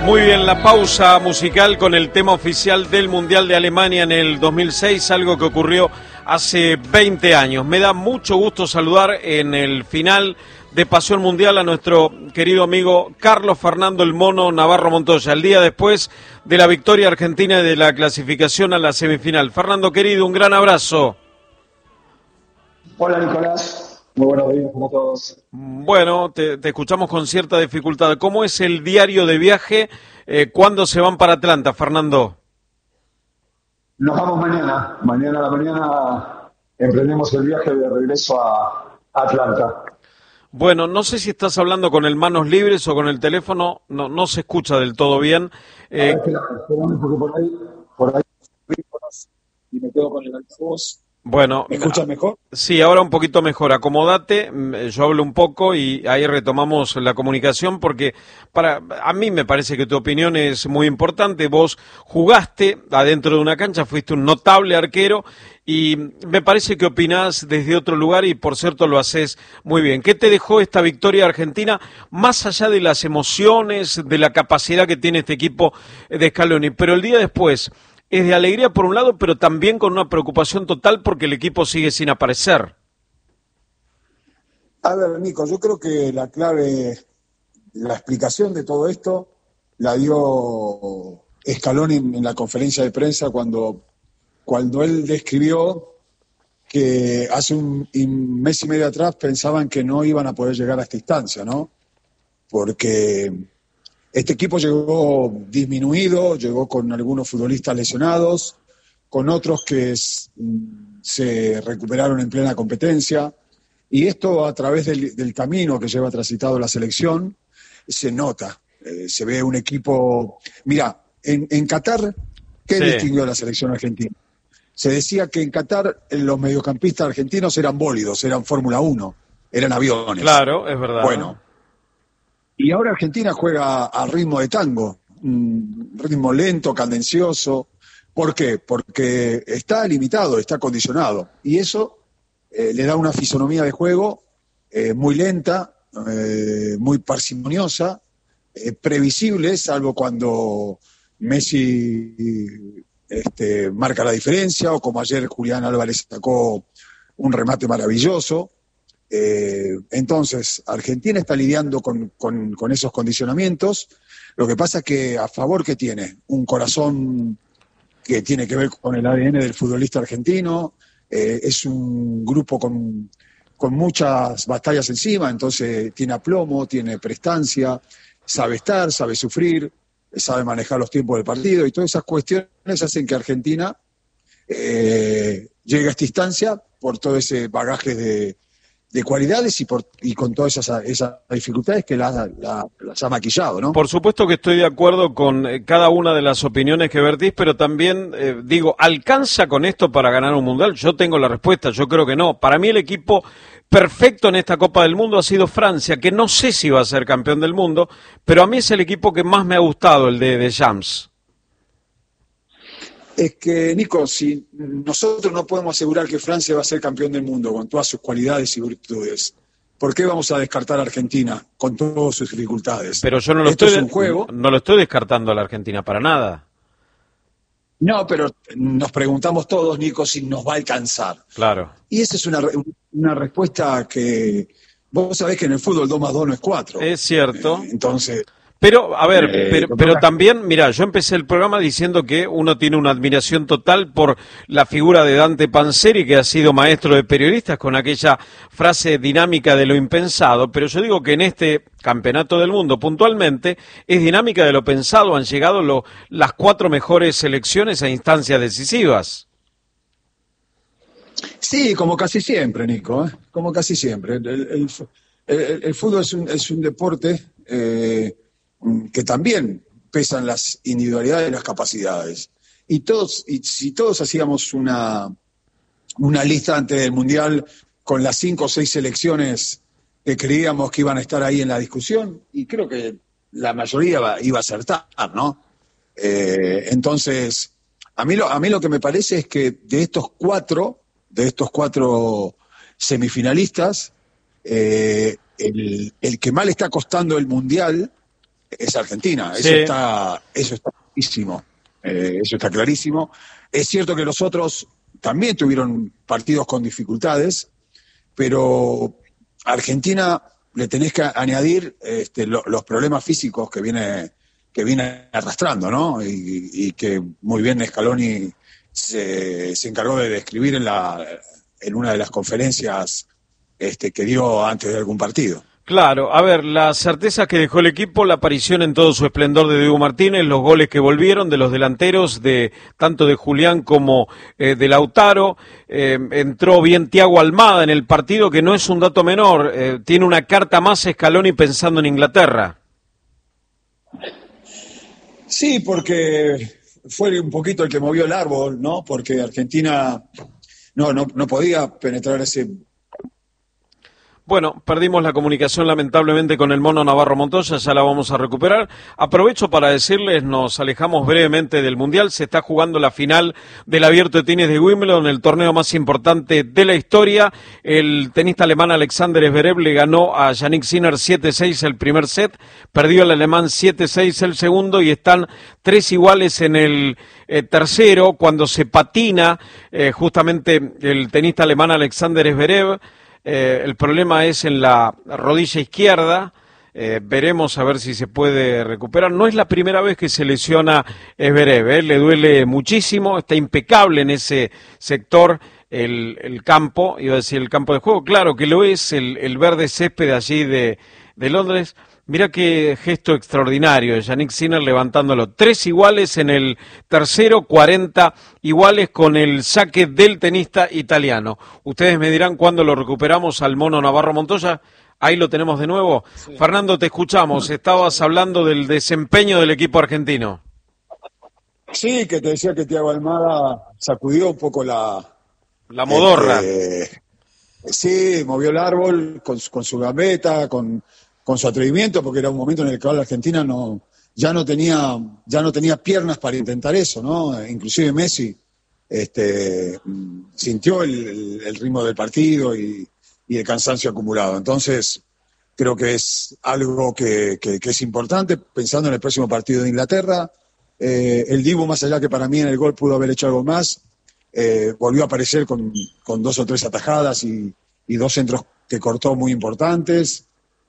Muy bien, la pausa musical con el tema oficial del Mundial de Alemania en el 2006, algo que ocurrió hace 20 años. Me da mucho gusto saludar en el final de Pasión Mundial a nuestro querido amigo Carlos Fernando el Mono Navarro Montoya, el día después de la victoria argentina y de la clasificación a la semifinal. Fernando, querido, un gran abrazo. Hola, Nicolás. Muy buenos días a todos. Bueno, te escuchamos con cierta dificultad. ¿Cómo es el diario de viaje? ¿Cuándo se van para Atlanta, Fernando? Nos vamos mañana. Mañana a la mañana emprendemos el viaje de regreso a Atlanta. Bueno, no sé si estás hablando con el manos libres o con el teléfono. No se escucha del todo bien. Esperame porque por ahí y me quedo con el altavoz. Bueno, ¿Me escuchas mejor? Sí, ahora un poquito mejor. Acomódate, yo hablo un poco y ahí retomamos la comunicación porque a mí me parece que tu opinión es muy importante. Vos jugaste adentro de una cancha, fuiste un notable arquero y me parece que opinás desde otro lugar y por cierto lo haces muy bien. ¿Qué te dejó esta victoria argentina más allá de las emociones, de la capacidad que tiene este equipo de Scaloni? Pero el día después es de alegría por un lado, pero también con una preocupación total porque el equipo sigue sin aparecer. A ver, Nico, yo creo que la clave, la explicación de todo esto la dio Scaloni en la conferencia de prensa cuando él describió que hace un mes y medio atrás pensaban que no iban a poder llegar a esta instancia, ¿no? Porque este equipo llegó disminuido, llegó con algunos futbolistas lesionados, con otros que se recuperaron en plena competencia, y esto a través del camino que lleva transitado la selección se nota, se ve un equipo. Mira, en Qatar, ¿qué distinguió la selección argentina? Se decía que en Qatar los mediocampistas argentinos eran bólidos, eran Fórmula 1, eran aviones. Claro, es verdad. Bueno. Y ahora Argentina juega a ritmo de tango, un ritmo lento, cadencioso. ¿Por qué? Porque está limitado, está condicionado. Y eso le da una fisonomía de juego muy lenta, muy parsimoniosa, previsible, salvo cuando Messi marca la diferencia, o como ayer Julián Álvarez sacó un remate maravilloso. Entonces, Argentina está lidiando con esos condicionamientos. Lo que pasa es que a favor que tiene un corazón que tiene que ver con el ADN del futbolista argentino, es un grupo con muchas batallas encima, entonces tiene aplomo, tiene prestancia, sabe estar, sabe sufrir, sabe manejar los tiempos del partido y todas esas cuestiones hacen que Argentina llegue a esta instancia por todo ese bagaje de cualidades y con todas esas dificultades que las ha maquillado, ¿no? Por supuesto que estoy de acuerdo con cada una de las opiniones que vertís, pero también digo, ¿alcanza con esto para ganar un mundial? Yo tengo la respuesta, yo creo que no. Para mí el equipo perfecto en esta Copa del Mundo ha sido Francia, que no sé si va a ser campeón del mundo, pero a mí es el equipo que más me ha gustado, el de Deschamps. Es que, Nico, si nosotros no podemos asegurar que Francia va a ser campeón del mundo con todas sus cualidades y virtudes, ¿por qué vamos a descartar a Argentina con todas sus dificultades? Pero yo no lo estoy descartando a la Argentina para nada. No, pero nos preguntamos todos, Nico, si nos va a alcanzar. Claro. Y esa es una respuesta que vos sabés que en el fútbol 2 más 2 no es 4. Es cierto. Entonces... Pero, a ver, pero también, mira, yo empecé el programa diciendo que uno tiene una admiración total por la figura de Dante Panzeri, que ha sido maestro de periodistas con aquella frase dinámica de lo impensado, pero yo digo que en este campeonato del mundo, puntualmente, es dinámica de lo pensado, han llegado las 4 mejores selecciones a instancias decisivas. Sí, como casi siempre, Nico, como casi siempre. El fútbol es un deporte... que también pesan las individualidades y las capacidades. Y si todos hacíamos una lista antes del Mundial con las 5 o 6 selecciones que creíamos que iban a estar ahí en la discusión, y creo que la mayoría iba a acertar, ¿no? Entonces, a mí lo que me parece es que de estos cuatro semifinalistas, el que más le está costando el Mundial es Argentina. Sí. Eso está clarísimo. Eso está clarísimo. Es cierto que los otros también tuvieron partidos con dificultades, pero a Argentina le tenés que añadir los problemas físicos que viene arrastrando, ¿no? Y que muy bien Scaloni se encargó de describir en una de las conferencias que dio antes de algún partido. Claro, a ver, las certezas que dejó el equipo, la aparición en todo su esplendor de Diego Martínez, los goles que volvieron de los delanteros, tanto de Julián como de Lautaro, entró bien Thiago Almada en el partido, que no es un dato menor, tiene una carta más Scaloni pensando en Inglaterra. Sí, porque fue un poquito el que movió el árbol, ¿no? Porque Argentina no podía penetrar ese... Bueno, perdimos la comunicación lamentablemente con el Mono Navarro Montoya, ya la vamos a recuperar. Aprovecho para decirles, nos alejamos brevemente del Mundial, se está jugando la final del Abierto de Tenis de Wimbledon, el torneo más importante de la historia. El tenista alemán Alexander Zverev le ganó a Jannik Sinner 7-6 el primer set, perdió el alemán 7-6 el segundo y están 3 iguales en el tercero cuando se patina justamente el tenista alemán Alexander Zverev. El problema es en la rodilla izquierda, veremos a ver si se puede recuperar. No es la primera vez que se lesiona Zverev, le duele muchísimo, está impecable en ese sector el campo, iba a decir el campo de juego, claro que lo es, el verde césped allí de Londres. Mira qué gesto extraordinario de Jannik Sinner levantándolo. 3 iguales en el tercero, 40 iguales con el saque del tenista italiano. Ustedes me dirán cuándo lo recuperamos al Mono Navarro Montoya. Ahí lo tenemos de nuevo. Sí. Fernando, te escuchamos. Estabas hablando del desempeño del equipo argentino. Sí, que te decía que Thiago Almada sacudió un poco la modorra. Sí, movió el árbol con su gambeta, con su atrevimiento, porque era un momento en el que la Argentina ya no tenía piernas para intentar eso, ¿no? Inclusive Messi sintió el ritmo del partido y el cansancio acumulado. Entonces, creo que es algo que es importante, pensando en el próximo partido de Inglaterra. El Dibu, más allá que para mí en el gol pudo haber hecho algo más, volvió a aparecer con 2 o 3 atajadas y 2 centros que cortó muy importantes.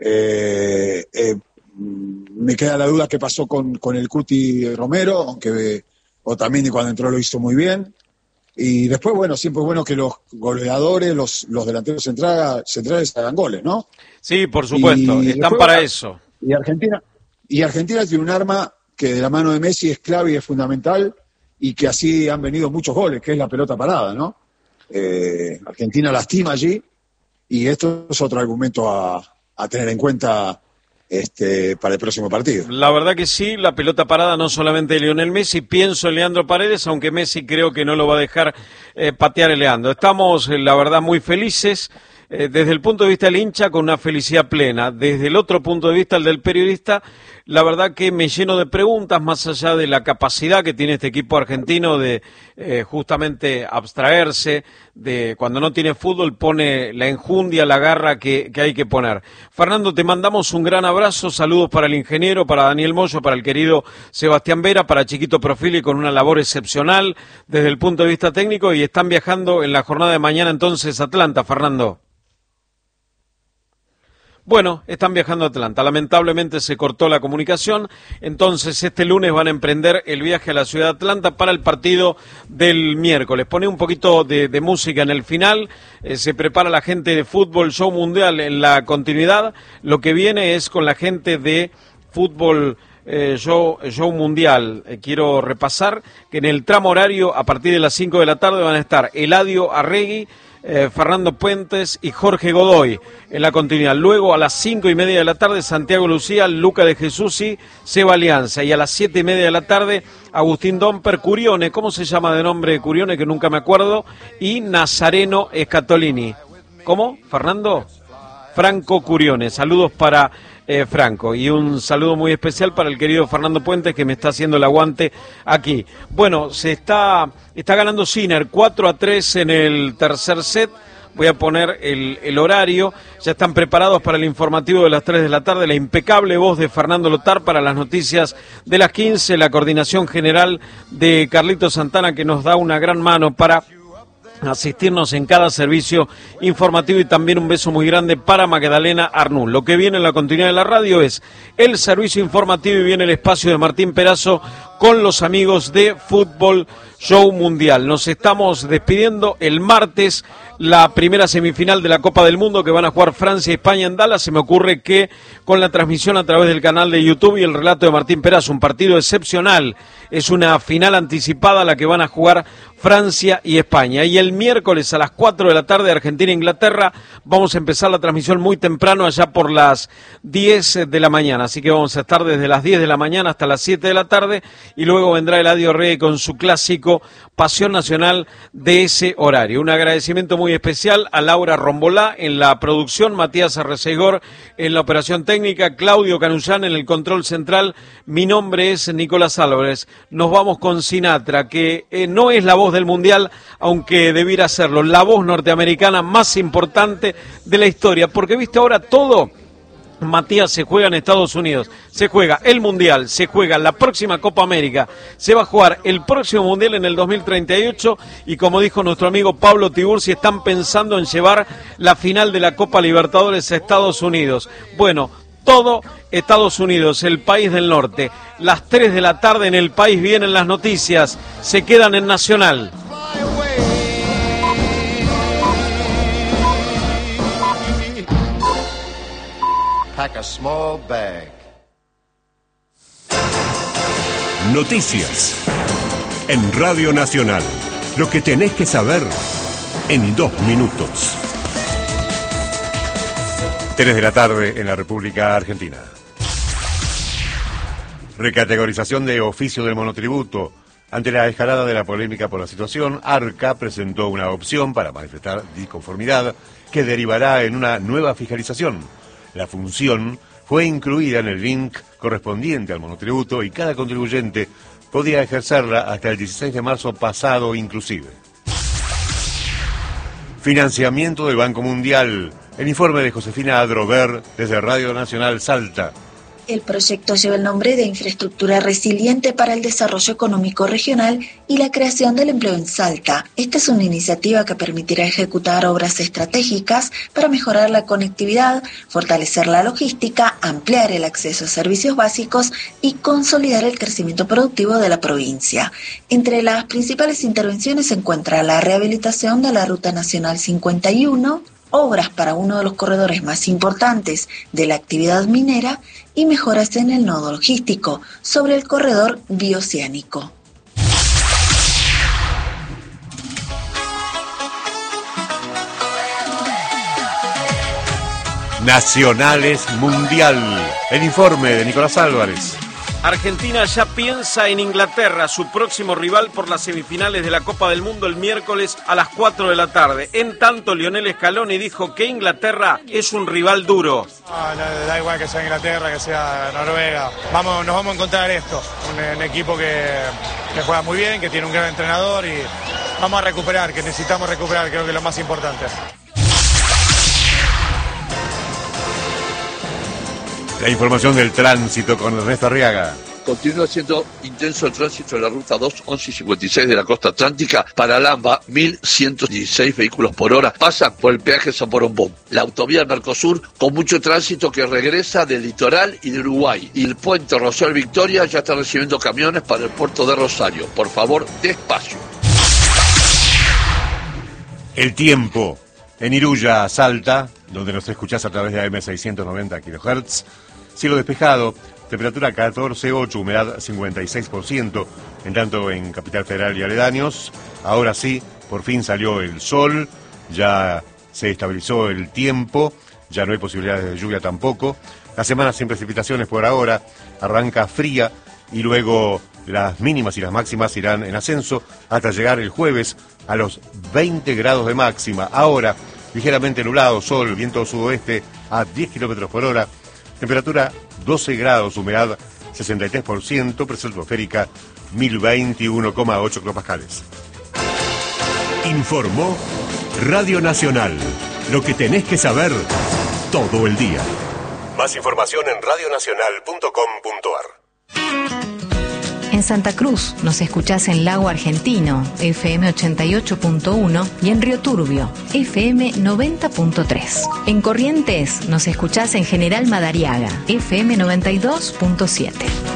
Me queda la duda qué pasó con el Cuti Romero, aunque Otamendi cuando entró lo hizo muy bien. Y después, bueno, siempre es bueno que los goleadores, los delanteros centrales hagan goles, ¿no? Sí, por supuesto, están después, para eso. Y Argentina tiene un arma que de la mano de Messi es clave y es fundamental, y que así han venido muchos goles, que es la pelota parada, ¿no? Argentina lastima allí, y esto es otro argumento a tener en cuenta para el próximo partido. La verdad que sí, la pelota parada no solamente de Lionel Messi, pienso en Leandro Paredes, aunque Messi creo que no lo va a dejar patear el Leandro. Estamos, la verdad, muy felices, desde el punto de vista del hincha, con una felicidad plena. Desde el otro punto de vista, el del periodista, la verdad que me lleno de preguntas, más allá de la capacidad que tiene este equipo argentino de justamente abstraerse, de cuando no tiene fútbol pone la enjundia, la garra que hay que poner. Fernando, te mandamos un gran abrazo, saludos para el ingeniero, para Daniel Moyo, para el querido Sebastián Vera, para Chiquito Profili, con una labor excepcional desde el punto de vista técnico, y están viajando en la jornada de mañana entonces a Atlanta, Fernando. Bueno, están viajando a Atlanta. Lamentablemente se cortó la comunicación. Entonces este lunes van a emprender el viaje a la ciudad de Atlanta para el partido del miércoles. Pone un poquito de música en el final. Se prepara la gente de Fútbol Show Mundial en la continuidad. Lo que viene es con la gente de Fútbol Show Mundial. Quiero repasar que en el tramo horario a partir de las 5 de la tarde van a estar Eladio Arregui, Fernando Puentes y Jorge Godoy en la continuidad. Luego a las 5:30 de la tarde Santiago Lucía, Luca de Jesús y Seba Alianza. Y a las 7:30 de la tarde Agustín Domper, Curione, ¿cómo se llama de nombre Curione? Que nunca me acuerdo. Y Nazareno Escatolini. ¿Cómo? ¿Fernando? Franco Curione. Saludos para Franco, y un saludo muy especial para el querido Fernando Puentes, que me está haciendo el aguante aquí. Bueno, se está ganando Sinner 4-3 en el tercer set, voy a poner el horario. Ya están preparados para el informativo de las 3 de la tarde, la impecable voz de Fernando Lotar para las noticias de las 15, la coordinación general de Carlito Santana, que nos da una gran mano para asistirnos en cada servicio informativo, y también un beso muy grande para Magdalena Arnul. Lo que viene en la continuidad de la radio es el servicio informativo y viene el espacio de Martín Perazo con los amigos de Fútbol Show Mundial. Nos estamos despidiendo. El martes, la primera semifinal de la Copa del Mundo que van a jugar Francia y España en Dallas. Se me ocurre que con la transmisión a través del canal de YouTube y el relato de Martín Perazo, un partido excepcional. Es una final anticipada la que van a jugar Francia y España. Y el miércoles a las 4 de la tarde, Argentina-Inglaterra, vamos a empezar la transmisión muy temprano, allá por las 10 de la mañana. Así que vamos a estar desde las 10 de la mañana hasta las 7 de la tarde, y luego vendrá Eladio Rey con su clásico Pasión Nacional de ese horario. Un agradecimiento muy especial a Laura Rombolá en la producción, Matías Arrecegor en la operación técnica, Claudio Canullán en el control central. Mi nombre es Nicolás Álvarez. Nos vamos con Sinatra, que no es la voz del Mundial, aunque debiera serlo, la voz norteamericana más importante de la historia, porque viste ahora todo, Matías, se juega en Estados Unidos, se juega el Mundial, se juega la próxima Copa América, se va a jugar el próximo Mundial en el 2038, y como dijo nuestro amigo Pablo Tiburci, están pensando en llevar la final de la Copa Libertadores a Estados Unidos. Bueno, todo Estados Unidos, el país del norte. Las 3 de la tarde en El País vienen las noticias, se quedan en Nacional. Pack a small bag. Noticias en Radio Nacional. Lo que tenés que saber en 2 minutos. 3 de la tarde en la República Argentina. Recategorización de oficio del monotributo. Ante la escalada de la polémica por la situación, ARCA presentó una opción para manifestar disconformidad que derivará en una nueva fiscalización. La función fue incluida en el link correspondiente al monotributo y cada contribuyente podía ejercerla hasta el 16 de marzo pasado inclusive. Financiamiento del Banco Mundial. El informe de Josefina Adrover desde Radio Nacional Salta. El proyecto lleva el nombre de Infraestructura Resiliente para el Desarrollo Económico Regional y la Creación del Empleo en Salta. Esta es una iniciativa que permitirá ejecutar obras estratégicas para mejorar la conectividad, fortalecer la logística, ampliar el acceso a servicios básicos y consolidar el crecimiento productivo de la provincia. Entre las principales intervenciones se encuentra la rehabilitación de la Ruta Nacional 51, obras para uno de los corredores más importantes de la actividad minera y mejoras en el nodo logístico sobre el corredor bioceánico. Nacionales Mundial. El informe de Nicolás Álvarez. Argentina ya piensa en Inglaterra, su próximo rival por las semifinales de la Copa del Mundo el miércoles a las 4 de la tarde. En tanto, Lionel Scaloni dijo que Inglaterra es un rival duro. Da igual que sea Inglaterra, que sea Noruega. Nos vamos a encontrar esto. Un equipo que juega muy bien, que tiene un gran entrenador, y vamos a recuperar, que necesitamos recuperar, creo que es lo más importante. La información del tránsito con Ernesto Arriaga. Continúa siendo intenso el tránsito de la ruta 2, 11 y 56 de la costa atlántica. Para Lamba, 1.116 vehículos por hora pasan por el peaje San Borombón. La autovía del Mercosur con mucho tránsito que regresa del litoral y de Uruguay. Y el puente Rosario Victoria ya está recibiendo camiones para el puerto de Rosario. Por favor, despacio. El tiempo. En Iruya, Salta, donde nos escuchás a través de AM 690 kHz. Cielo despejado, temperatura 14,8, humedad 56%, en tanto en Capital Federal y aledaños. Ahora sí, por fin salió el sol, ya se estabilizó el tiempo, ya no hay posibilidades de lluvia tampoco. La semana sin precipitaciones por ahora, arranca fría y luego las mínimas y las máximas irán en ascenso hasta llegar el jueves a los 20 grados de máxima. Ahora, ligeramente nublado, sol, viento sudoeste a 10 kilómetros por hora. Temperatura 12 grados, humedad 63%, presión atmosférica 1021,8 hectopascales. Informó Radio Nacional. Lo que tenés que saber todo el día. Más información en radionacional.com.ar. En Santa Cruz nos escuchás en Lago Argentino, FM 88.1, y en Río Turbio, FM 90.3. En Corrientes nos escuchás en General Madariaga, FM 92.7.